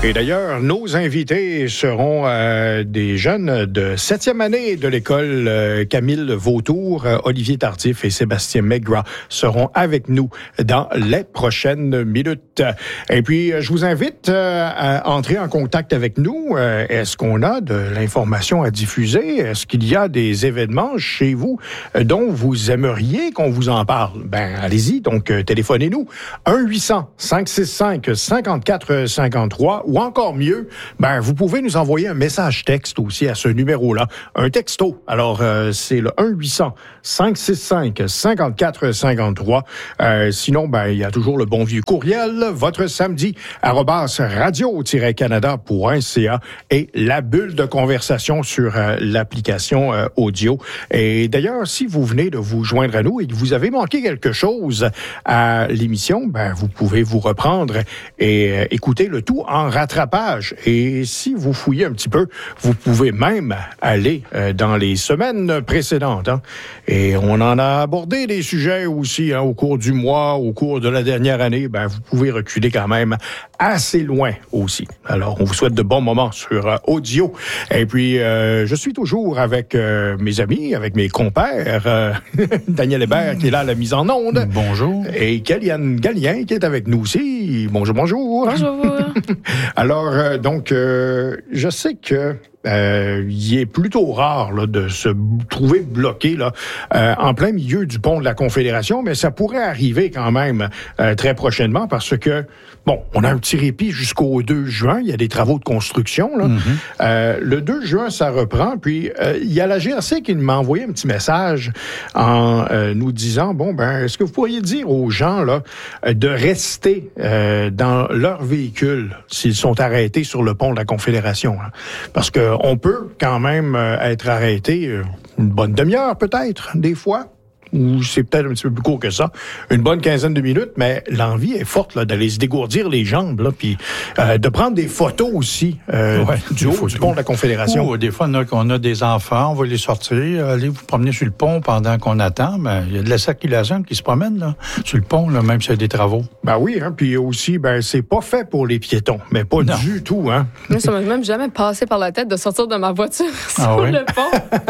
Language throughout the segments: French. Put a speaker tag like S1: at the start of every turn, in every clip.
S1: Et d'ailleurs, nos invités seront des jeunes de 7e année de l'école Camille Vautour. Olivier Tardif et Sébastien Maigrat seront avec nous dans les prochaines minutes. Et puis, je vous invite à entrer en contact avec nous. Est-ce qu'on a de l'information à diffuser? Est-ce qu'il y a des événements chez vous dont vous aimeriez qu'on vous en parle? Ben, allez-y. Donc, téléphonez-nous. 1-800-565-5453 ou encore mieux, ben, vous pouvez nous envoyer un message texte aussi à ce numéro-là. Un texto. Alors, c'est le 1-800-565-5453. Sinon, ben, il y a toujours le bon vieux courriel, votre samedi, @radio-canada.ca et la bulle de conversation sur l'application audio. Et d'ailleurs, si vous venez de vous joindre à nous et que vous avez manqué quelque chose à l'émission, ben, vous pouvez vous reprendre et écouter le tout en rattrapage. Et si vous fouillez un petit peu, vous pouvez même aller dans les semaines précédentes. Hein. Et on en a abordé des sujets aussi au cours du mois, au cours de la dernière année. Ben, vous pouvez reculer quand même assez loin aussi. Alors, on vous souhaite de bons moments sur audio. Et puis, je suis toujours avec mes amis, avec mes compères. Daniel Hébert qui est là à la mise en onde.
S2: Bonjour.
S1: Et Kellyanne Gallien qui est avec nous aussi. Bonjour, bonjour.
S3: Bonjour.
S1: Alors, donc, je sais que il est plutôt rare là, de se trouver bloqué là, en plein milieu du pont de la Confédération, mais ça pourrait arriver quand même très prochainement parce que, bon, on a un petit répit jusqu'au 2 juin. Il y a des travaux de construction. Là. Le 2 juin, ça reprend. Puis, il y a la GRC qui m'a envoyé un petit message en nous disant, bon, ben, est-ce que vous pourriez dire aux gens là, de rester dans leur véhicule s'ils sont arrêtés sur le pont de la Confédération? Hein? Parce que on peut quand même être arrêté une bonne demi-heure peut-être, des fois. Ou c'est peut-être un petit peu plus court que ça, une bonne quinzaine de minutes, mais l'envie est forte là, d'aller se dégourdir les jambes, là, puis de prendre des photos aussi du haut du pont de la Confédération.
S2: Ou des fois, on a des enfants, on va les sortir, aller vous promener sur le pont pendant qu'on attend, mais il y a de la circulation qui se promène là, sur le pont, là, même s'il y a des travaux.
S1: Ben oui, hein, puis aussi, ben c'est pas fait pour les piétons, mais pas du tout. Hein.
S3: Moi, ça m'a même jamais passé par la tête de sortir de ma voiture sur le pont.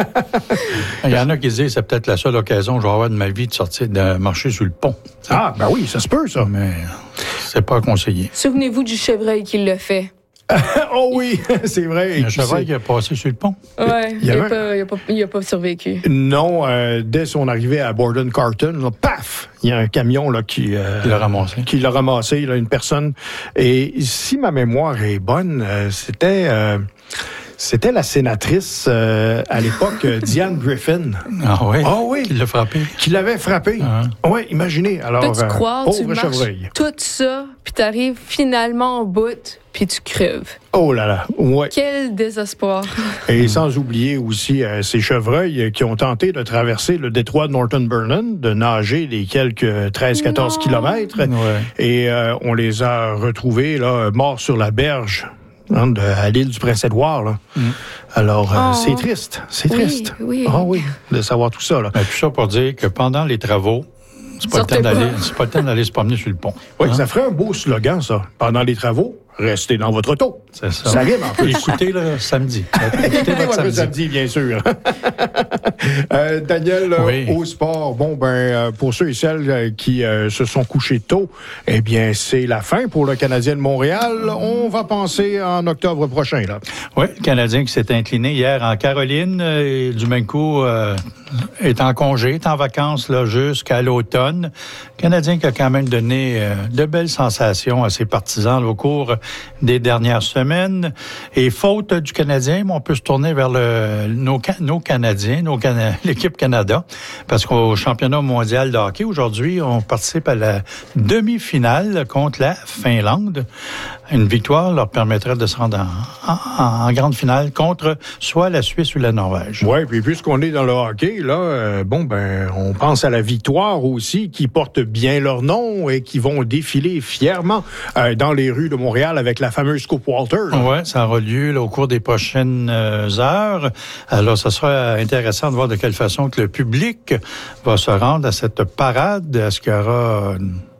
S2: Il y en a qui se disent c'est peut-être la seule occasion que je vais avoir de ma vie de sortir, de marcher sur le pont.
S1: Ah, ben oui, ça se peut, ça.
S2: Mais c'est pas conseillé.
S3: Souvenez-vous du chevreuil qui l'a fait.
S1: Oh oui, c'est vrai.
S2: Un chevreuil qui a passé sur le pont.
S3: Oui, il n'a pas survécu.
S1: Non, dès son arrivée à Borden-Carton, là, paf, il y a un camion là, qui
S2: l'a ramassé.
S1: Qui l'a ramassé, là, une personne. Et si ma mémoire est bonne, c'était la sénatrice à l'époque, Diane Griffin.
S2: Ah oui?
S1: Ah oui.
S2: Qui l'a frappé.
S1: Qui l'avait frappé. Oui, imaginez. Alors,
S3: peux-tu croire,
S1: pauvre
S3: tu marches
S1: chevreuil.
S3: tout ça, puis t'arrives finalement au bout, puis tu creves.
S1: Oh là là, ouais.
S3: Quel désespoir.
S1: Et sans oublier aussi ces chevreuils qui ont tenté de traverser le détroit de Norton Burnham, de nager les quelques 13-14 kilomètres. Ouais. Et on les a retrouvés là, morts sur la berge. À l'île du Prince-Édouard, là. Alors, c'est triste. C'est triste.
S3: Oui.
S1: Ah oui, de savoir tout ça, là.
S2: Tout ça pour dire que pendant les travaux, c'est pas le temps d'aller se promener sur le pont.
S1: Oui, ça ferait un beau slogan, ça. Pendant les travaux, restez dans votre auto.
S2: C'est ça.
S1: Ça rime en plus.
S2: Écoutez le samedi.
S1: Écoutez votre samedi, bien sûr. Daniel, au sport, bon, ben, pour ceux et celles qui se sont couchés tôt, eh bien, c'est la fin pour le Canadien de Montréal. On va penser en octobre prochain, là.
S2: Oui, le Canadien qui s'est incliné hier en Caroline, et du même coup, est en congé, est en vacances, là, jusqu'à l'automne. Le Canadien qui a quand même donné de belles sensations à ses partisans là, au cours des dernières semaines. Et faute du Canadien, on peut se tourner vers nos Canadiens, l'équipe Canada, parce qu'au championnat mondial de hockey, aujourd'hui, on participe à la demi-finale contre la Finlande. Une victoire leur permettrait de se rendre en grande finale contre soit la Suisse ou la Norvège.
S1: Oui, puis puisqu'on est dans le hockey, là, on pense à la victoire aussi, qui porte bien leur nom et qui vont défiler fièrement dans les rues de Montréal avec la fameuse Coupe Walter.
S2: Oui, ça aura lieu là, au cours des prochaines heures. Alors, ça sera intéressant de voir de quelle façon que le public va se rendre à cette parade. Est-ce qu'il y aura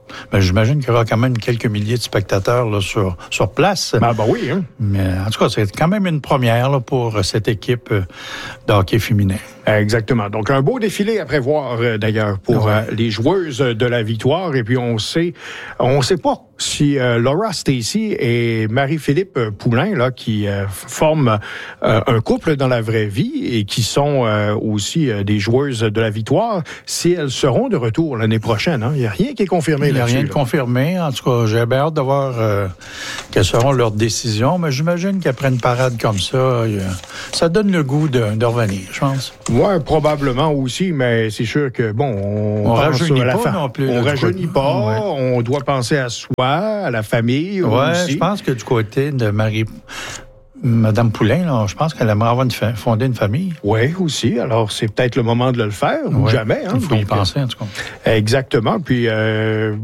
S2: Ben, j'imagine qu'il y aura quand même quelques milliers de spectateurs là, sur place.
S1: Ben oui. Hein?
S2: Mais en tout cas, c'est quand même une première là, pour cette équipe de hockey féminin.
S1: Exactement. Donc, un beau défilé à prévoir, d'ailleurs, pour les joueuses de la Victoire. Et puis, on sait pas si Laura Stacey et Marie-Philippe Poulain, là, qui forment un couple dans la vraie vie et qui sont aussi des joueuses de la Victoire, si elles seront de retour l'année prochaine. Hein? Il n'y a rien qui est confirmé là-dessus.
S2: Il n'y a rien de confirmé. En tout cas, j'ai bien hâte de voir quelles seront leurs décisions. Mais j'imagine qu'après une parade comme ça donne le goût de revenir, je pense.
S1: Oui, probablement aussi, mais c'est sûr que, bon, on
S2: rajeunit pas non plus.
S1: On rajeunit pas, on doit penser à soi, à la famille aussi.
S2: Je pense que du côté de Madame Poulain, là, je pense qu'elle aimerait fonder une famille.
S1: Oui, aussi. Alors, c'est peut-être le moment de le faire, ou jamais. Hein,
S2: il faut y penser, en tout cas.
S1: Exactement. Puis,